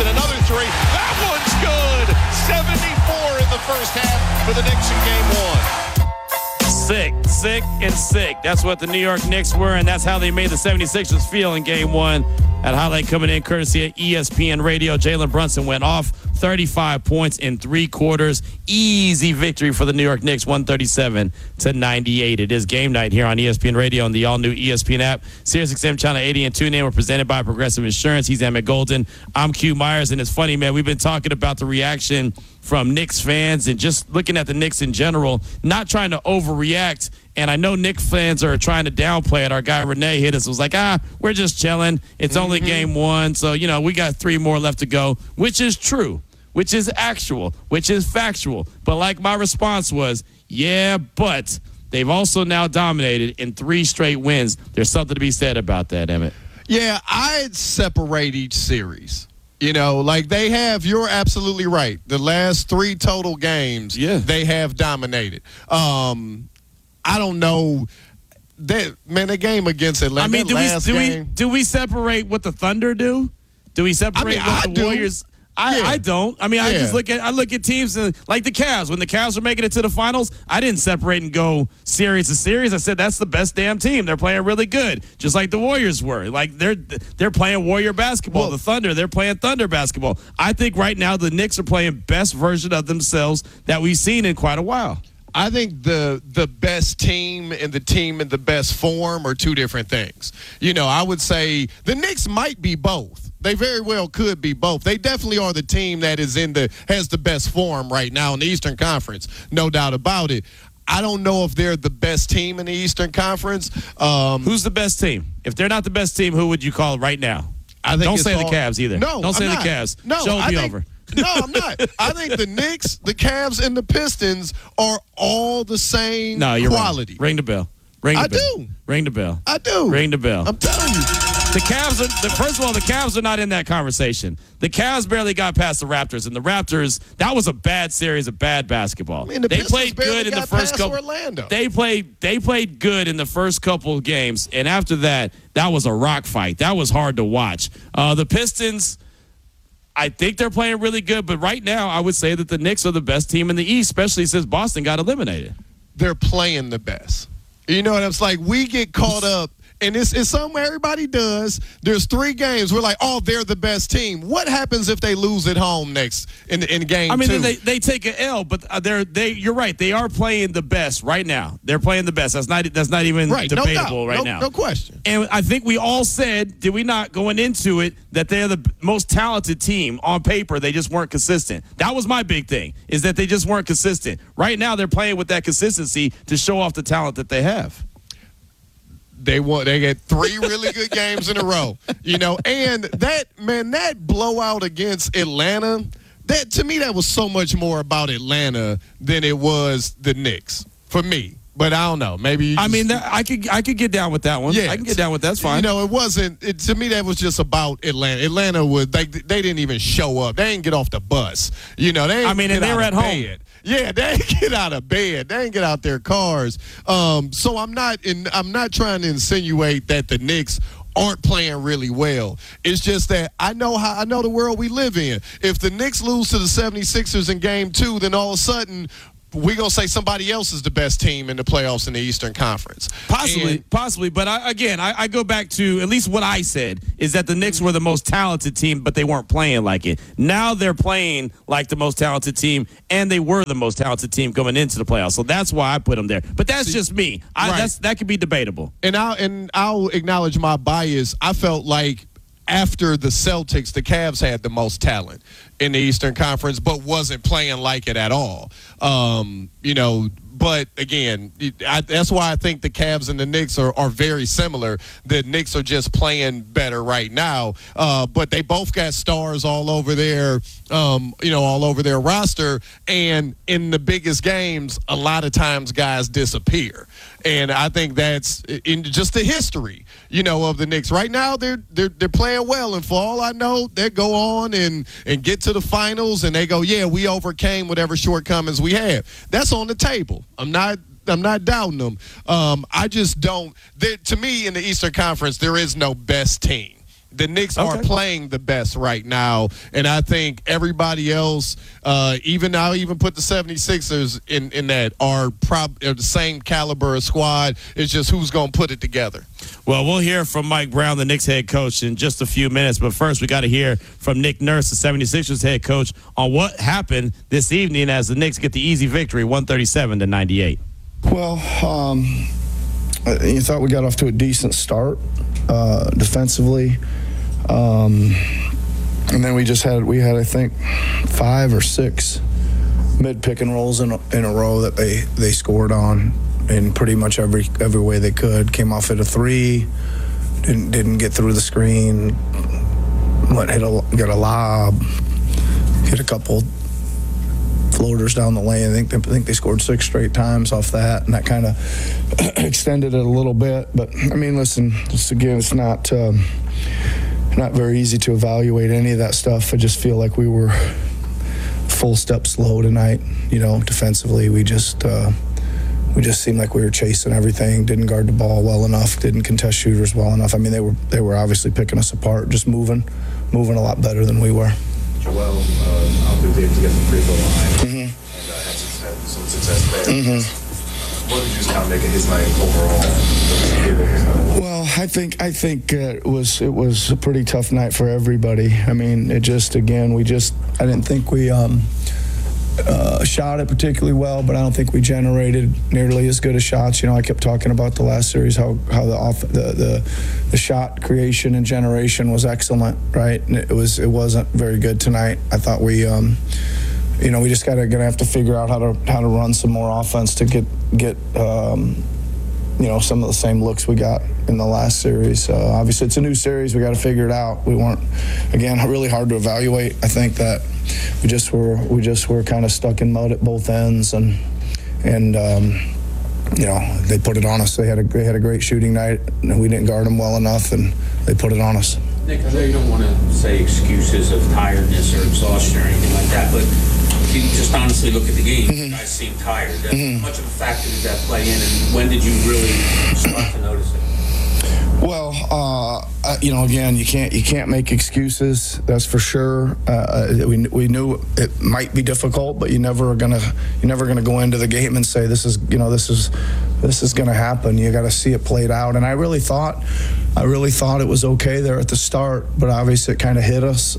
and another three. That one's good. 74 in the first half for the Knicks in game one. Sick, and sick. That's what the New York Knicks were, and that's how they made the 76ers feel in game one. That highlight coming in courtesy of ESPN Radio. Jalen Brunson went off 35 points in 3 quarters. Easy victory for the New York Knicks, 137-98. It is game night here on ESPN Radio and the all-new ESPN app. SiriusXM Channel 80 and TuneIn were presented by Progressive Insurance. He's Emmett Golden. I'm Q Myers, and it's funny, man. We've been talking about the reaction from Knicks fans and just looking at the Knicks in general, not trying to overreact. And I know Knicks fans are trying to downplay it. Our guy Renee hit us, was like, we're just chilling. It's only game one. So, we got 3 more left to go, which is true, which is actual, which is factual. But like my response was, yeah, but they've also now dominated in 3 straight wins. There's something to be said about that, Emmett. Yeah, I'd separate each series. They have, you're absolutely right. The last 3 total games, they have dominated. I don't know that, man, the game against Atlanta. I mean, do we separate what the Thunder do? Do we separate what the Warriors? I don't. I mean, I just look at teams like the Cavs. When the Cavs were making it to the finals, I didn't separate and go series to series. I said that's the best damn team. They're playing really good, just like the Warriors were. Like they're playing Warrior basketball. The Thunder, they're playing Thunder basketball. I think right now the Knicks are playing best version of themselves that we've seen in quite a while. I think the best team and the team in the best form are 2 different things. I would say the Knicks might be both. They very well could be both. They definitely are the team that is has the best form right now in the Eastern Conference, no doubt about it. I don't know if they're the best team in the Eastern Conference. Who's the best team? If they're not the best team, who would you call right now? Don't say the Cavs either. No, don't say I'm the not. Cavs. No, Show will be over. No, I'm not. I think the Knicks, the Cavs, and the Pistons are all the same quality. Ring the bell. I do. Ring the bell. I do. Ring the bell. I'm telling you. The Cavs first of all, the Cavs are not in that conversation. The Cavs barely got past the Raptors, and the Raptors, that was a bad series of bad basketball. I mean, they played good in the first couple. Orlando. They played good in the first couple of games, and after that was a rock fight. That was hard to watch. The Pistons, I think they're playing really good, but right now I would say that the Knicks are the best team in the East, especially since Boston got eliminated. They're playing the best. You know what I'm saying? We get caught up, and it's something everybody does. There's 3 games. We're like, they're the best team. What happens if they lose at home next in game 2? I mean, they take an L, but you're right. They are playing the best right now. They're playing the best. That's not even debatable now. No question. And I think we all said, did we not, going into it, that they're the most talented team on paper. They just weren't consistent. That was my big thing, is that they just weren't consistent. Right now, they're playing with that consistency to show off the talent that they have. They get 3 really good games in a row, and that blowout against Atlanta, to me, that was so much more about Atlanta than it was the Knicks for me. But I don't know. Maybe I could get down with that one. Yeah, I can get down with that. That's fine. It wasn't. To me, that was just about Atlanta. Atlanta was they didn't even show up. They didn't get off the bus. They didn't and they were at home. Yeah, they didn't get out of bed. They didn't get out their cars. So I'm not trying to insinuate that the Knicks aren't playing really well. It's just that I know the world we live in. If the Knicks lose to the 76ers in game 2, then all of a sudden we're going to say somebody else is the best team in the playoffs in the Eastern Conference. Possibly. But I go back to at least what I said is that the Knicks were the most talented team, but they weren't playing like it. Now they're playing like the most talented team, and they were the most talented team going into the playoffs. So that's why I put them there. But that's just me. That could be debatable. And I'll acknowledge my bias. I felt like after the Celtics, the Cavs had the most talent in the Eastern Conference, but wasn't playing like it at all. But again, that's why I think the Cavs and the Knicks are very similar. The Knicks are just playing better right now, but they both got stars all over their, all over their roster. And in the biggest games, a lot of times guys disappear. And I think that's in just the history, of the Knicks. Right now, they're playing well, and for all I know, they go on and get to the finals, and they go, yeah, we overcame whatever shortcomings we had. That's on the table. I'm not doubting them. I just don't. To me, in the Eastern Conference, there is no best team. The Knicks are playing the best right now, and I think everybody else, even put the 76ers in that, are the same caliber of squad. It's just who's going to put it together. Well, we'll hear from Mike Brown, the Knicks head coach, in just a few minutes. But first, we got to hear from Nick Nurse, the 76ers head coach, on what happened this evening as the Knicks get the easy victory, 137-98. Well, you thought we got off to a decent start defensively. And then we had I think 5 or 6 mid pick and rolls in a row that they scored on in pretty much every way they could. Came off at a 3, didn't get through the screen, got a lob, hit a couple floaters down the lane. I think they scored 6 straight times off that, and that kind of extended it a little bit. But I mean, listen, it's not very easy to evaluate any of that stuff. I just feel like we were full step slow tonight. Defensively, we just seemed like we were chasing everything. Didn't guard the ball well enough. Didn't contest shooters well enough. I mean, they were obviously picking us apart. Just moving a lot better than we were. Joel, opportunity to get the free throw line, and had some success there. Mm-hmm. What did you just kind of make of his night overall? Well, I think it was a pretty tough night for everybody. I mean, I didn't think we shot it particularly well, but I don't think we generated nearly as good as shots. I kept talking about the last series how the shot creation and generation was excellent, right? And it wasn't very good tonight. I thought we we just gonna have to figure out how to run some more offense to get some of the same looks we got in the last series. Obviously, it's a new series. We got to figure it out. We weren't, again, really hard to evaluate. I think that we just were kind of stuck in mud at both ends, and they put it on us. They had a great shooting night, and we didn't guard them well enough, and they put it on us. Nick, I know you don't want to say excuses of tiredness or exhaustion or anything like that, but if you just honestly look at the game, you guys seem tired. How much of a factor did that play in, and when did you really start to notice it? Well, again, you can't make excuses. That's for sure. We knew it might be difficult, but you're never gonna go into the game and say this is gonna happen. You got to see it played out. And I really thought it was okay there at the start, but obviously it kind of hit us.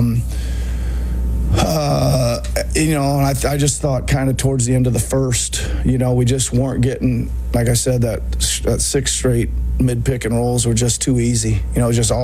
And I just thought kind of towards the end of the first, we just weren't getting, like I said, that 6 straight mid pick and rolls were just too easy. It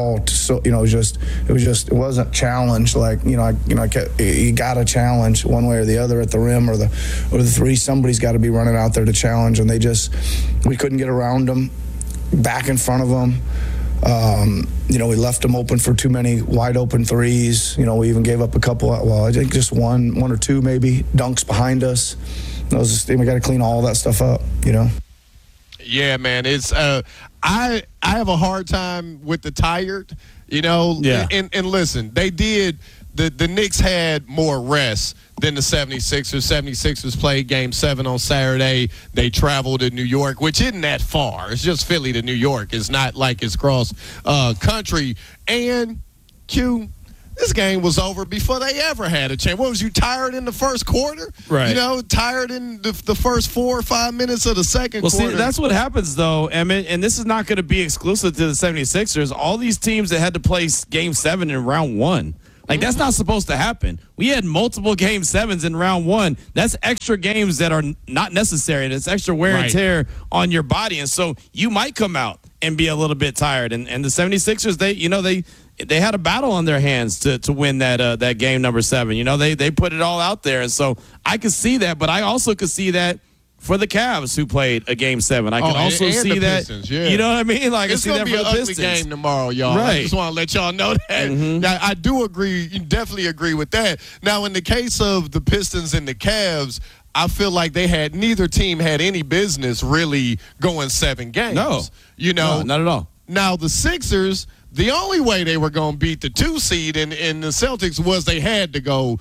wasn't challenged. Like, you got to challenge one way or the other at the rim or the 3. Somebody's got to be running out there to challenge, and we couldn't get around them, back in front of them. We left them open for too many wide open threes. We even gave up a couple. Well, I think just one or two maybe dunks behind us. We got to clean all that stuff up. Yeah, man. It's I have a hard time with the tired. Yeah. And listen, they did. The Knicks had more rest than the 76ers. 76ers played Game 7 on Saturday. They traveled to New York, which isn't that far. It's just Philly to New York. It's not like it's cross country. And, this game was over before they ever had a chance. What, was you tired in the first quarter? Right. Tired in the first 4 or 5 minutes of the second quarter. Well, see, that's what happens, though, Emmett, and this is not going to be exclusive to the 76ers. All these teams that had to play Game 7 in round 1. Like, that's not supposed to happen. We had multiple Game 7s in round 1. That's extra games that are not necessary. That's extra wear and tear on your body. And so you might come out and be a little bit tired. And the 76ers, they had a battle on their hands to win that game number 7. They put it all out there. And so I could see that, but I also could see that for the Cavs who played a Game 7. I can also see that. Pistons, yeah. You know what I mean? Like, it's I see that for the Pistons. It's going to be an ugly game tomorrow, y'all. Right. I just want to let y'all know that. Mm-hmm. Now, I do agree. You definitely agree with that. Now, in the case of the Pistons and the Cavs, I feel like neither team had any business really going 7 games. No. No, not at all. Now, the Sixers, the only way they were going to beat the 2 seed in the Celtics was they had to go,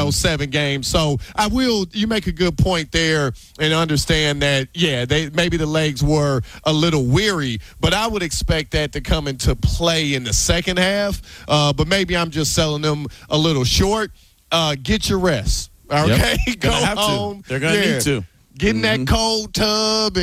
7 games. So you make a good point there and understand that, maybe the legs were a little weary, but I would expect that to come into play in the second half. But maybe I'm just selling them a little short. Get your rest. Okay, Yep. go home. They're going to need to. Get in that cold tub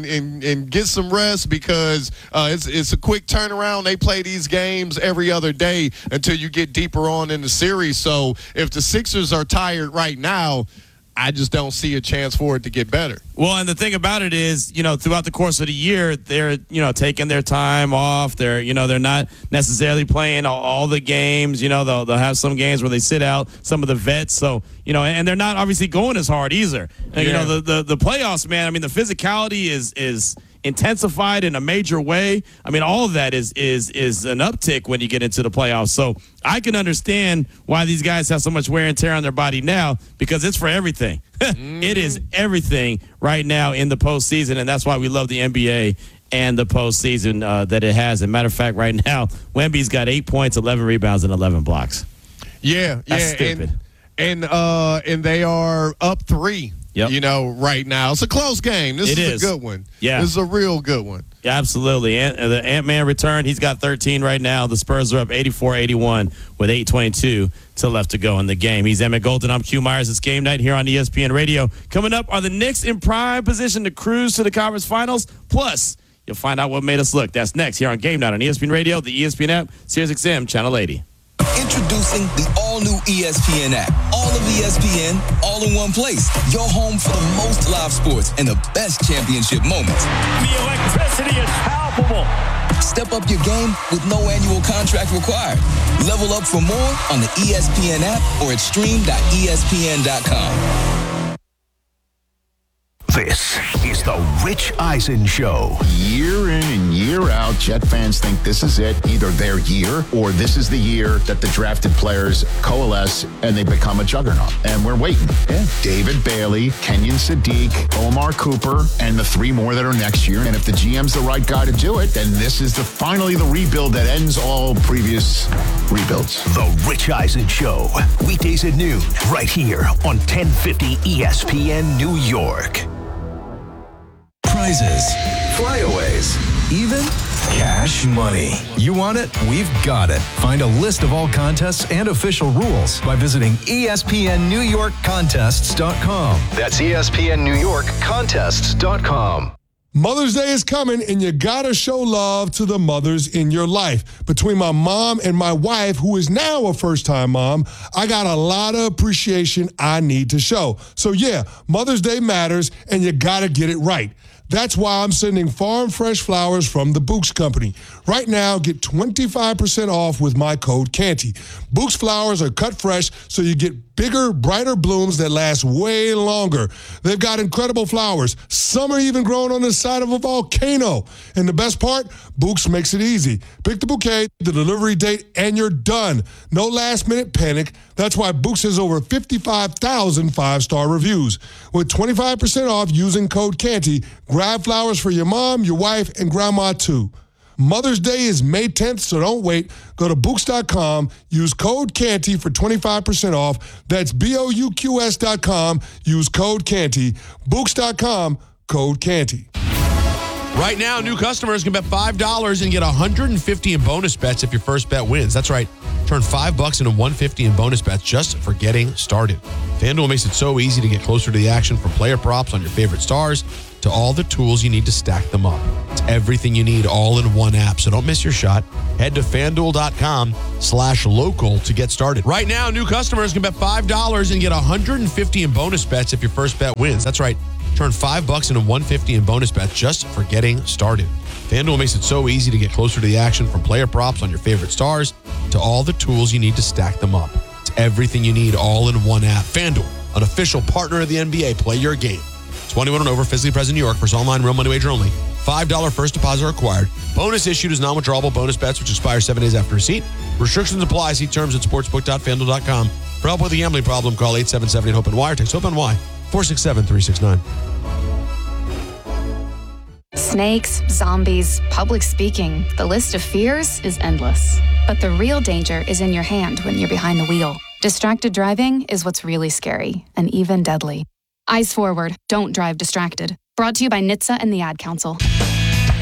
and get some rest because it's a quick turnaround. They play these games every other day until you get deeper on in the series. So if the Sixers are tired right now, I just don't see a chance for it to get better. Well, and the thing about it is, throughout the course of the year, they're, taking their time off. They're not necessarily playing all the games. They'll have some games where they sit out some of the vets. So, and they're not obviously going as hard either. And, the playoffs, man, I mean, the physicality is intensified in a major way. I mean, all of that is an uptick when you get into the playoffs. So I can understand why these guys have so much wear and tear on their body now, because it's for everything. It is everything right now in the postseason, and that's why we love the NBA and the postseason that it has. As a matter of fact, right now, Wemby's got 8 points, 11 rebounds, and 11 blocks. That's stupid. And they are up 3. Yep. Right now. It's a close game. This is a good one. Yeah. This is a real good one. Yeah, absolutely. The Ant-Man returned. He's got 13 right now. The Spurs are up 84-81 with 8:22 to left to go in the game. He's Emmett Golden. I'm Q Myers. It's game night here on ESPN Radio. Coming up, are the Knicks in prime position to cruise to the conference finals? Plus, you'll find out what made us look. That's next here on Game Night on ESPN Radio, the ESPN app, SiriusXM, Channel 80. Introducing the all-new ESPN app. All of ESPN, all in one place. Your home for the most live sports and the best championship moments. The electricity is palpable. Step up your game with no annual contract required. Level up for more on the ESPN app or at stream.espn.com. This is the Rich Eisen Show. Year in and year out, Jet fans think this is it. Either their year or this is the year that the drafted players coalesce and they become a juggernaut. And we're waiting. Yeah. David Bailey, Kenyon Sadiq, Omar Cooper, and the 3 more that are next year. And if the GM's the right guy to do it, then this is finally the rebuild that ends all previous rebuilds. The Rich Eisen Show. Weekdays at noon, right here on 1050 ESPN New York. Prizes, flyaways, even cash money. You want it? We've got it. Find a list of all contests and official rules by visiting ESPNNewYorkContests.com. That's ESPNNewYorkContests.com. Mother's Day is coming, and you gotta show love to the mothers in your life. Between my mom and my wife, who is now a first-time mom, I got a lot of appreciation I need to show. So yeah, Mother's Day matters, and you gotta get it right. That's why I'm sending farm fresh flowers from the Books Company. Right now, get 25% off with my code Canty. Books flowers are cut fresh, so you get bigger, brighter blooms that last way longer. They've got incredible flowers. Some are even growing on the side of a volcano. And the best part, Books makes it easy. Pick the bouquet, the delivery date, and you're done. No last-minute panic. That's why Books has over 55,000 five-star reviews. With 25% off using code Canty, grab flowers for your mom, your wife, and grandma too. Mother's Day is May 10th, so don't wait. Go to Books.com, use code Canty for 25% off. That's BOUQS.com, use code Canty. Books.com, code Canty. Right now, new customers can bet $5 and get $150 in bonus bets if your first bet wins. That's right. Turn $5 into $150 in bonus bets just for getting started. FanDuel makes it so easy to get closer to the action, from player props on your favorite stars to all the tools you need to stack them up. It's everything you need all in one app, so don't miss your shot. Head to FanDuel.com/local to get started. Right now, new customers can bet $5 and get $150 in bonus bets if your first bet wins. That's right. Turn $5 into $150 in bonus bets just for getting started. FanDuel makes it so easy to get closer to the action, from player props on your favorite stars to all the tools you need to stack them up. It's everything you need all in one app. FanDuel, an official partner of the NBA. Play your game. 21 and over, physically present in New York. First online, real money wager only. $5 first deposit required. Bonus issued is non-withdrawable bonus bets, which expire 7 days after receipt. Restrictions apply. See terms at sportsbook.fanduel.com. For help with a gambling problem, call 877-8-HOPE-NY or text HOPE-NY 467-369. Snakes, zombies, public speaking. The list of fears is endless. But the real danger is in your hand when you're behind the wheel. Distracted driving is what's really scary and even deadly. Eyes forward. Don't drive distracted. Brought to you by NHTSA and the Ad Council.